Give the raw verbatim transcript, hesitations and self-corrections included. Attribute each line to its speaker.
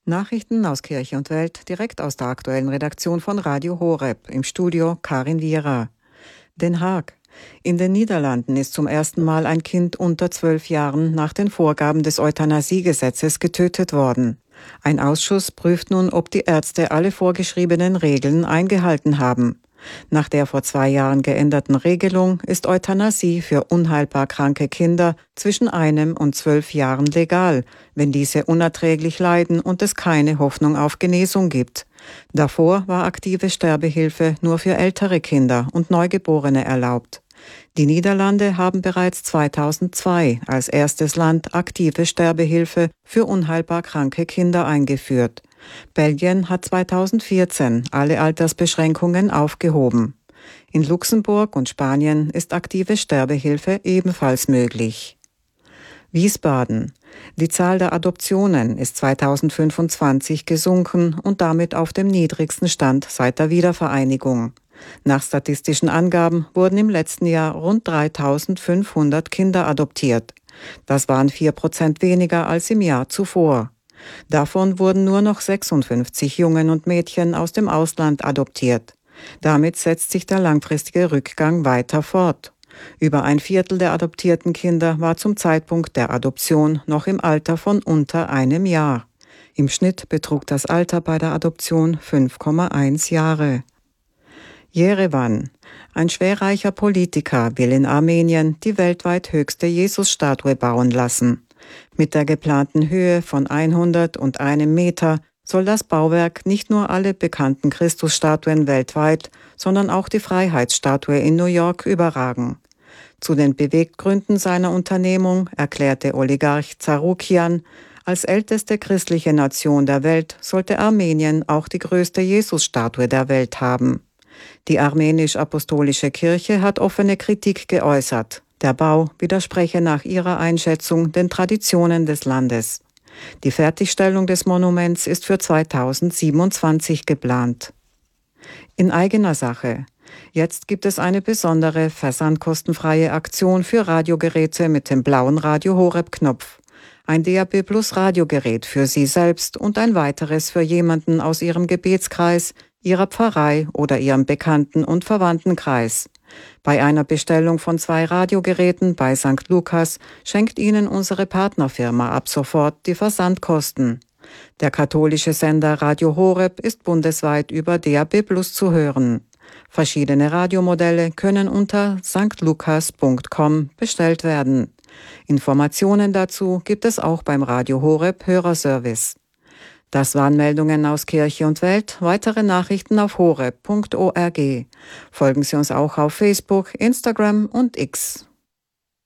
Speaker 1: Nachrichten aus Kirche und Welt direkt aus der aktuellen Redaktion von Radio Horeb. Im Studio Karin Viera. Den Haag. In den Niederlanden ist zum ersten Mal ein Kind unter zwölf Jahren nach den Vorgaben des Euthanasiegesetzes getötet worden. Ein Ausschuss prüft nun, ob die Ärzte alle vorgeschriebenen Regeln eingehalten haben. Nach der vor zwei Jahren geänderten Regelung ist Euthanasie für unheilbar kranke Kinder zwischen einem und zwölf Jahren legal, wenn diese unerträglich leiden und es keine Hoffnung auf Genesung gibt. Davor war aktive Sterbehilfe nur für ältere Kinder und Neugeborene erlaubt. Die Niederlande haben bereits zweitausendzwei als erstes Land aktive Sterbehilfe für unheilbar kranke Kinder eingeführt. Belgien hat zweitausendvierzehn alle Altersbeschränkungen aufgehoben. In Luxemburg und Spanien ist aktive Sterbehilfe ebenfalls möglich. Wiesbaden. Die Zahl der Adoptionen ist zweitausendfünfundzwanzig gesunken und damit auf dem niedrigsten Stand seit der Wiedervereinigung. Nach statistischen Angaben wurden im letzten Jahr rund dreitausendfünfhundert Kinder adoptiert. Das waren vier Prozent weniger als im Jahr zuvor. Davon wurden nur noch sechsundfünfzig Jungen und Mädchen aus dem Ausland adoptiert. Damit setzt sich der langfristige Rückgang weiter fort. Über ein Viertel der adoptierten Kinder war zum Zeitpunkt der Adoption noch im Alter von unter einem Jahr. Im Schnitt betrug das Alter bei der Adoption fünf Komma eins Jahre. Jerewan. Ein schwerreicher Politiker will in Armenien die weltweit höchste Jesusstatue bauen lassen. Mit der geplanten Höhe von hunderteins Meter soll das Bauwerk nicht nur alle bekannten Christusstatuen weltweit, sondern auch die Freiheitsstatue in New York überragen. Zu den Beweggründen seiner Unternehmung erklärte Oligarch Zarukian, als älteste christliche Nation der Welt sollte Armenien auch die größte Jesusstatue der Welt haben. Die armenisch-apostolische Kirche hat offene Kritik geäußert. Der Bau widerspreche nach ihrer Einschätzung den Traditionen des Landes. Die Fertigstellung des Monuments ist für zweitausendsiebenundzwanzig geplant. In eigener Sache. Jetzt gibt es eine besondere, versandkostenfreie Aktion für Radiogeräte mit dem blauen Radio Horeb-Knopf. Ein D A B Plus Radiogerät für Sie selbst und ein weiteres für jemanden aus Ihrem Gebetskreis, Ihrer Pfarrei oder Ihrem Bekannten- und Verwandtenkreis. Bei einer Bestellung von zwei Radiogeräten bei Sankt Lukas schenkt Ihnen unsere Partnerfirma ab sofort die Versandkosten. Der katholische Sender Radio Horeb ist bundesweit über D A B Plus zu hören. Verschiedene Radiomodelle können unter sankt lukas punkt com bestellt werden. Informationen dazu gibt es auch beim Radio Horeb Hörerservice. Das waren Meldungen aus Kirche und Welt. Weitere Nachrichten auf horeb punkt org. Folgen Sie uns auch auf Facebook, Instagram und X.